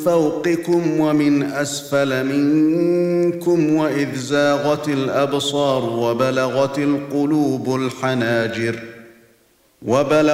فوقكم ومن أسفل منكم وإذ زاغت الأبصار وبلغت القلوب الحناجر